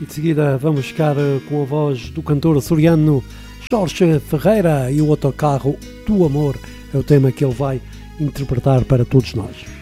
E de seguida vamos ficar com a voz do cantor açoriano Jorge Ferreira e o Autocarro do Amor. É o tema que ele vai interpretar para todos nós.